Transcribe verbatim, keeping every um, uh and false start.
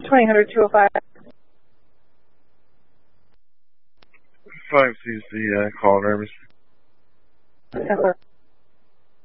twenty hundred two oh five. five sees the uh, call, Nervous. Yes, sir.